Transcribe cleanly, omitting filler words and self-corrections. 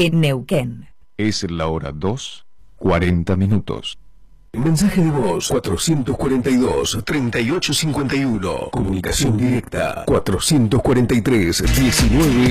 en Neuquén. Es la hora 2:40. Mensaje de voz 442-3851. Comunicación directa 443-19.